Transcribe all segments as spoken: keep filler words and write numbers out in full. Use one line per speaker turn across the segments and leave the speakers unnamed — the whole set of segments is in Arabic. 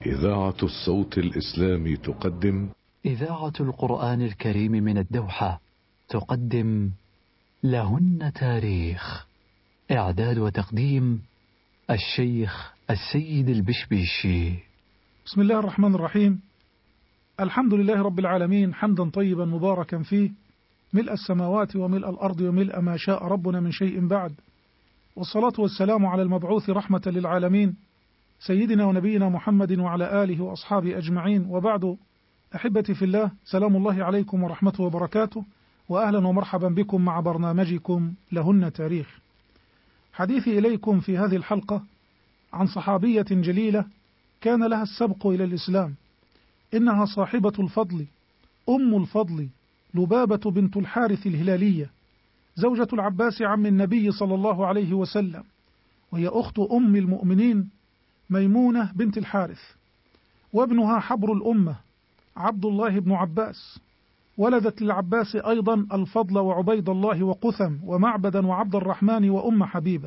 إذاعة الصوت الإسلامي تقدم
إذاعة القرآن الكريم من الدوحة تقدم لهن تاريخ. إعداد وتقديم الشيخ السيد البشبيشي.
بسم الله الرحمن الرحيم. الحمد لله رب العالمين، حمدا طيبا مباركا فيه، ملء السماوات وملء الأرض وملء ما شاء ربنا من شيء بعد، والصلاة والسلام على المبعوث رحمة للعالمين سيدنا ونبينا محمد وعلى آله وأصحابه أجمعين، وبعد. أحبتي في الله، سلام الله عليكم ورحمته وبركاته، وأهلا ومرحبا بكم مع برنامجكم لهن تاريخ. حديثي إليكم في هذه الحلقة عن صحابية جليلة كان لها السبق إلى الإسلام، إنها صاحبة الفضل، أم الفضل، لبابة بنت الحارث الهلالية، زوجة العباس عم النبي صلى الله عليه وسلم، وهي أخت أم المؤمنين ميمونة بنت الحارث، وابنها حبر الأمة عبد الله بن عباس. ولدت للعباس أيضا الفضل وعبيد الله وقثم ومعبدا وعبد الرحمن وأم حبيبة.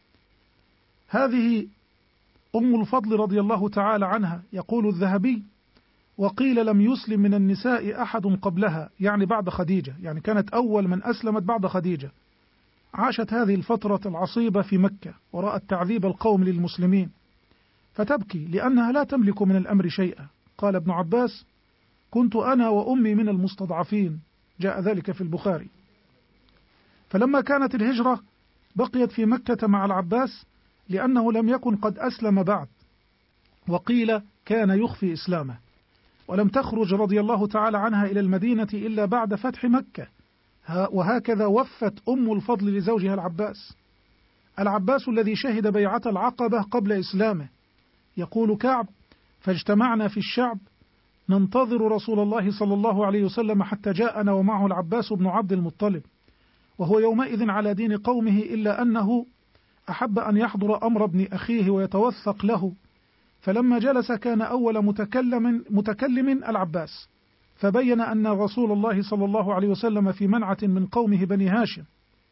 هذه أم الفضل رضي الله تعالى عنها، يقول الذهبي: وقيل لم يسلم من النساء أحد قبلها، يعني بعد خديجة، يعني كانت أول من أسلمت بعد خديجة. عاشت هذه الفترة العصيبة في مكة ورأت تعذيب القوم للمسلمين، فتبكي لأنها لا تملك من الأمر شيئا. قال ابن عباس: كنت أنا وأمي من المستضعفين، جاء ذلك في البخاري. فلما كانت الهجرة بقيت في مكة مع العباس لأنه لم يكن قد أسلم بعد، وقيل كان يخفي إسلامه، ولم تخرج رضي الله تعالى عنها إلى المدينة إلا بعد فتح مكة. وهكذا وفت أم الفضل لزوجها العباس، العباس الذي شهد بيعة العقبة قبل إسلامه. يقول كعب: فاجتمعنا في الشعب ننتظر رسول الله صلى الله عليه وسلم حتى جاءنا ومعه العباس بن عبد المطلب، وهو يومئذ على دين قومه، إلا أنه أحب أن يحضر أمر ابن أخيه ويتوثق له. فلما جلس كان أول متكلم, متكلم العباس، فبين أن رسول الله صلى الله عليه وسلم في منعة من قومه بني هاشم،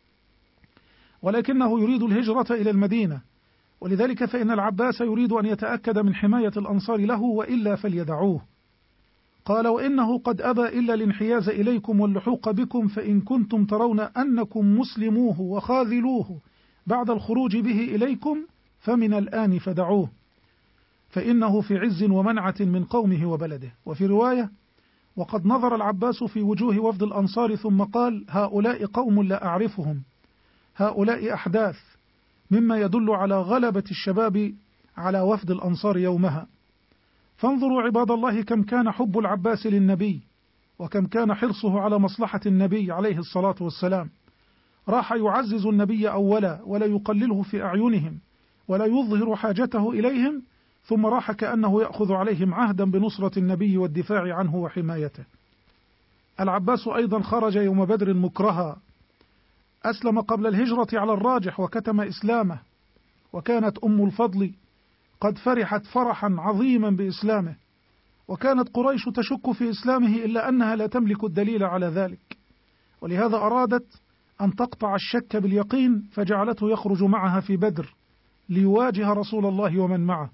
ولكنه يريد الهجرة إلى المدينة، ولذلك فإن العباس يريد أن يتأكد من حماية الأنصار له، وإلا فليدعوه. قال: وإنه قد أبى إلا الانحياز إليكم واللحوق بكم، فإن كنتم ترون أنكم مسلموه وخاذلوه بعد الخروج به إليكم فمن الآن فدعوه، فإنه في عز ومنعة من قومه وبلده. وفي رواية: وقد نظر العباس في وجوه وفد الأنصار ثم قال: هؤلاء قوم لا أعرفهم، هؤلاء أحداث، مما يدل على غلبة الشباب على وفد الأنصار يومها. فانظروا عباد الله كم كان حب العباس للنبي، وكم كان حرصه على مصلحة النبي عليه الصلاة والسلام. راح يعزز النبي أولا ولا يقلله في أعينهم ولا يظهر حاجته إليهم، ثم راح كأنه يأخذ عليهم عهدا بنصرة النبي والدفاع عنه وحمايته. العباس أيضا خرج يوم بدر مكرها، أسلم قبل الهجرة على الراجح وكتم إسلامه، وكانت أم الفضل قد فرحت فرحا عظيما بإسلامه، وكانت قريش تشك في إسلامه إلا أنها لا تملك الدليل على ذلك، ولهذا أرادت أن تقطع الشك باليقين، فجعلته يخرج معها في بدر ليواجه رسول الله ومن معه.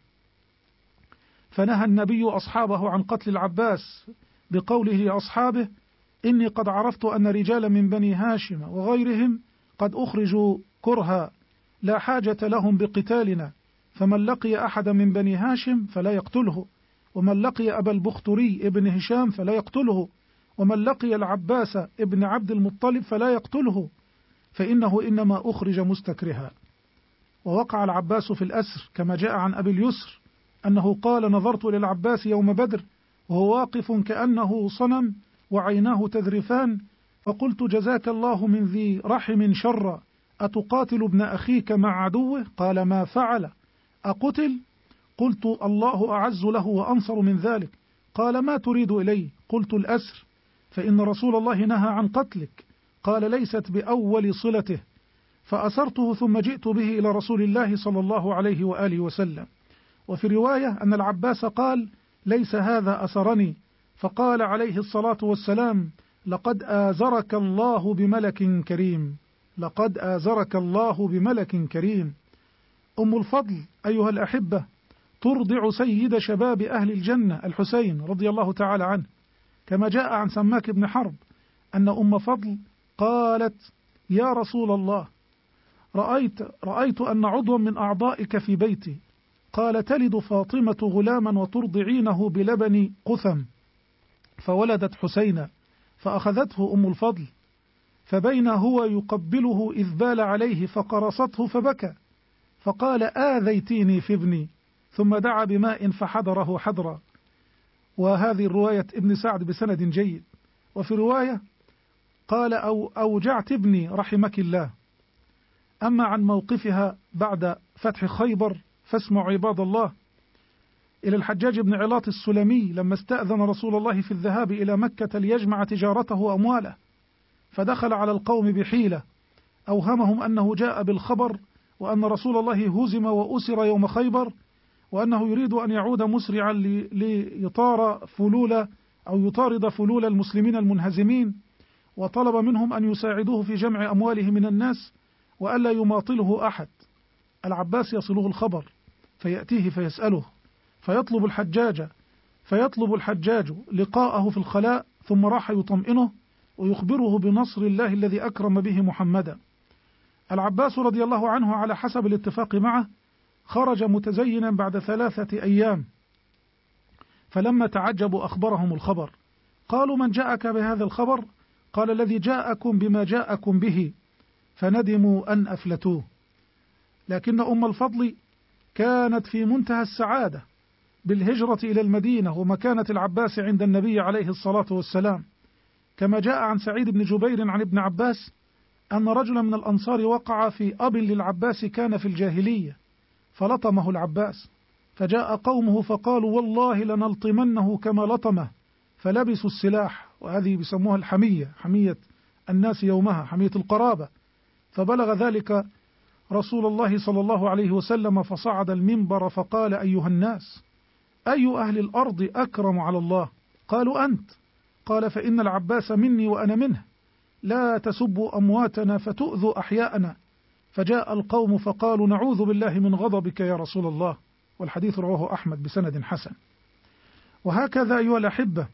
فنهى النبي أصحابه عن قتل العباس بقوله لأصحابه: إني قد عرفت أن رجالا من بني هاشم وغيرهم قد أخرجوا كرها، لا حاجة لهم بقتالنا، فمن لقي أحد من بني هاشم فلا يقتله، ومن لقي أبا البختري ابن هشام فلا يقتله، ومن لقي العباس ابن عبد المطلب فلا يقتله، فإنه إنما أخرج مستكرها. ووقع العباس في الأسر، كما جاء عن أبي اليسر أنه قال: نظرت إلى العباس يوم بدر وهو واقف كأنه صنم وعيناه تذرفان، فقلت: جزاك الله من ذي رحم شرا، أتقاتل ابن أخيك مع عدوه؟ قال: ما فعل؟ أقتل؟ قلت: الله أعز له وأنصر من ذلك. قال: ما تريد إليه؟ قلت: الأسر، فإن رسول الله نهى عن قتلك. قال: ليست بأول صلته، فأسرته ثم جئت به إلى رسول الله صلى الله عليه وآله وسلم. وفي رواية أن العباس قال: ليس هذا أسرني، فقال عليه الصلاة والسلام: لقد آزرك الله بملك كريم، لقد آزرك الله بملك كريم. أم الفضل أيها الأحبة ترضع سيد شباب أهل الجنة الحسين رضي الله تعالى عنه، كما جاء عن سماك بن حرب أن أم فضل قالت: يا رسول الله، رأيت, رأيت أن عضوا من أعضائك في بيتي، قال: تلد فاطمة غلاما وترضعينه بلبن قثم، فولدت حسينا، فأخذته أم الفضل، فبين هو يقبله إذ بال عليه فقرصته فبكى، فقال: آذيتيني في ابني، ثم دعا بماء فحضره حضرا. وهذه الرواية ابن سعد بسند جيد. وفي رواية قال: أو أوجعت ابني رحمك الله. أما عن موقفها بعد فتح خيبر فاسمعوا عباد الله إلى الحجاج بن علاط السلمي لما استأذن رسول الله في الذهاب إلى مكة ليجمع تجارته وأمواله، فدخل على القوم بحيلة أوهمهم أنه جاء بالخبر وأن رسول الله هزم وأسر يوم خيبر، وأنه يريد أن يعود مسرعا ليطار فلول أو يطارد فلول المسلمين المنهزمين، وطلب منهم أن يساعدوه في جمع أمواله من الناس وألا يماطله أحد. العباس يصله الخبر فيأتيه فيسأله، فيطلب الحجاج فيطلب الحجاج لقاءه في الخلاء، ثم راح يطمئنه ويخبره بنصر الله الذي أكرم به محمدا. العباس رضي الله عنه على حسب الاتفاق معه خرج متزينا بعد ثلاثة أيام، فلما تعجبوا أخبرهم الخبر، قالوا: من جاءك بهذا الخبر؟ قال: الذي جاءكم بما جاءكم به، فندموا أن أفلتوه. لكن أم الفضل كانت في منتهى السعادة بالهجرة إلى المدينة ومكانة العباس عند النبي عليه الصلاة والسلام، كما جاء عن سعيد بن جبير عن ابن عباس أن رجلا من الأنصار وقع في أب للعباس كان في الجاهلية، فلطمه العباس، فجاء قومه فقالوا: والله لنلطمنه كما لطمه، فلبسوا السلاح، وهذه بيسموها الحمية، حمية الناس يومها، حمية القرابة. فبلغ ذلك رسول الله صلى الله عليه وسلم فصعد المنبر فقال: أيها الناس، أي أهل الأرض أكرم على الله؟ قالوا: أنت. قال: فإن العباس مني وأنا منه، لا تسبوا أمواتنا فتؤذوا أحياءنا. فجاء القوم فقالوا: نعوذ بالله من غضبك يا رسول الله. والحديث رواه أحمد بسند حسن. وهكذا أيها الأحبة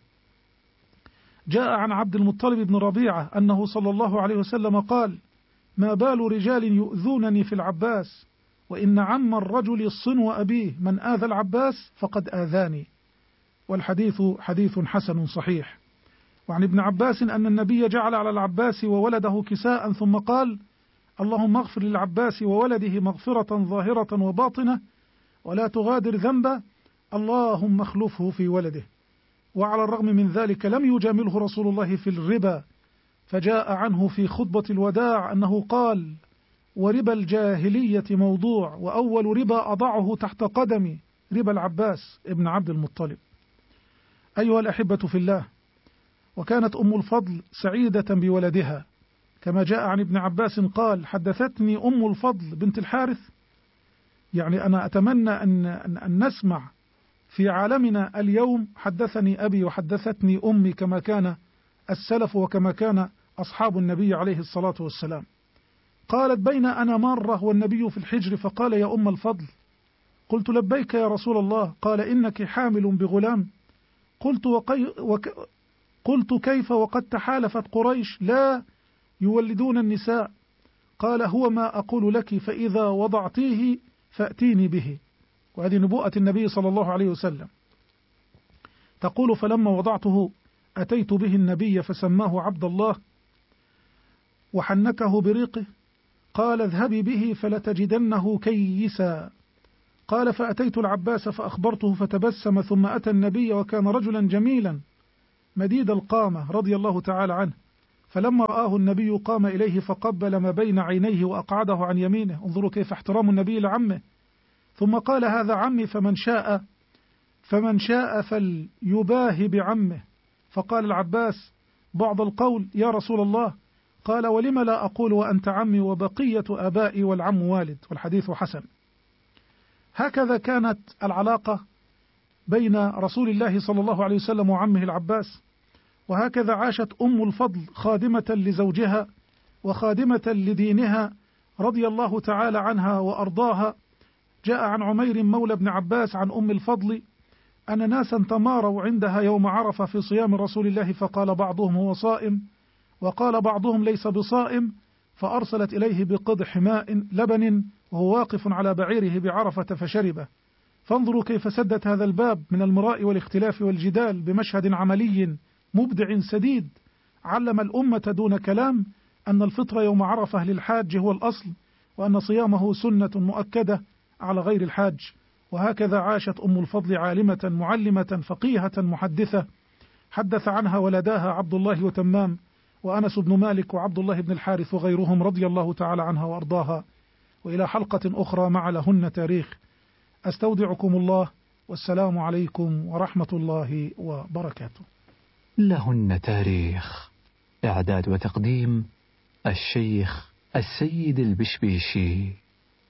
جاء عن عبد المطلب بن ربيعة أنه صلى الله عليه وسلم قال: ما بال رجال يؤذونني في العباس، وإن عم الرجل صنو أبيه، من آذى العباس فقد آذاني. والحديث حديث حسن صحيح. وعن ابن عباس أن النبي جعل على العباس وولده كساء ثم قال: اللهم اغفر للعباس وولده مغفرة ظاهرة وباطنة، ولا تغادر ذنبا، اللهم اخلفه في ولده. وعلى الرغم من ذلك لم يجامله رسول الله في الربا، فجاء عنه في خطبة الوداع أنه قال: وربا الجاهلية موضوع، وأول ربا أضعه تحت قدمي ربا العباس ابن عبد المطلب. أيها الأحبة في الله، وكانت أم الفضل سعيدة بولدها، كما جاء عن ابن عباس قال: حدثتني أم الفضل بنت الحارث، يعني أنا أتمنى أن, أن نسمع في عالمنا اليوم حدثني أبي وحدثتني أمي كما كان السلف وكما كان أصحاب النبي عليه الصلاة والسلام. قالت: بين أنا مرة والنبي في الحجر فقال: يا أم الفضل. قلت: لبيك يا رسول الله. قال: إنك حامل بغلام. قلت وقي وك قلت: كيف وقد تحالفت قريش لا يولدون النساء؟ قال: هو ما أقول لك، فإذا وضعتيه فأتيني به. وهذه نبوءة النبي صلى الله عليه وسلم. تقول: فلما وضعته أتيت به النبي فسماه عبد الله وحنكه بريقه، قال: اذهبي به فلتجدنه كيسا. قال: فأتيت العباس فأخبرته فتبسم، ثم أتى النبي وكان رجلا جميلا مديد القامة رضي الله تعالى عنه، فلما رآه النبي قام إليه فقبل ما بين عينيه وأقعده عن يمينه. انظروا كيف احترام النبي لعمه. ثم قال: هذا عمي فمن شاء فمن شاء فليباهي بعمه. فقال العباس بعض القول: يا رسول الله. قال: ولم لا أقول وأنت عمي وبقية آبائي والعم والد. والحديث حسن. هكذا كانت العلاقة بين رسول الله صلى الله عليه وسلم وعمه العباس، وهكذا عاشت أم الفضل خادمة لزوجها وخادمة لدينها رضي الله تعالى عنها وأرضاها، جاء عن عمير مولى ابن عباس عن أم الفضل أن ناسا تماروا عندها يوم عرفة في صيام رسول الله، فقال بعضهم هو صائم وقال بعضهم ليس بصائم، فأرسلت إليه بقدح ماء لبن وهو واقف على بعيره بعرفة فشربه. فانظروا كيف سدت هذا الباب من المراء والاختلاف والجدال بمشهد عملي مبدع سديد، علم الأمة دون كلام أن الفطر يوم عرفة للحاج هو الأصل، وأن صيامه سنة مؤكدة على غير الحاج. وهكذا عاشت أم الفضل عالمة معلمة فقيهة محدثة، حدث عنها ولداها عبد الله وتمام وأنس بن مالك وعبد الله بن الحارث وغيرهم رضي الله تعالى عنها وأرضاها. وإلى حلقة أخرى مع لهن تاريخ، أستودعكم الله، والسلام عليكم ورحمة الله وبركاته.
لهن تاريخ، إعداد وتقديم الشيخ السيد البشبيشي.